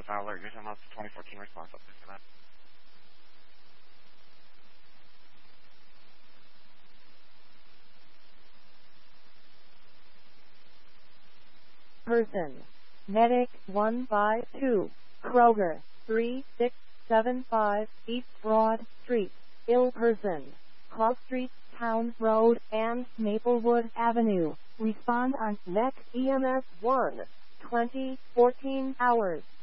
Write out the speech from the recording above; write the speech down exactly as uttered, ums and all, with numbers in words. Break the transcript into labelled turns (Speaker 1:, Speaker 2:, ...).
Speaker 1: Fowler, you're talking about the twenty fourteen response. I'll fix that.
Speaker 2: Person. Medic one five two. Kroger. three six seven five East Broad Street. Ill person. Cross Street, Town Road, and Maplewood Avenue. Respond on Next E M S one. twenty fourteen hours.